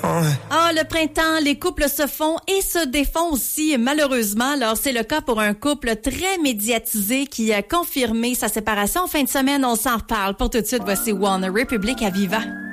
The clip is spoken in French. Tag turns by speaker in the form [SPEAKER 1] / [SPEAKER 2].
[SPEAKER 1] Ah, le printemps, les couples se font et se défont aussi, malheureusement. Alors, c'est le cas pour un couple très médiatisé qui a confirmé sa séparation en fin de semaine. On s'en reparle. Pour tout de suite, voici One Republic à Viva.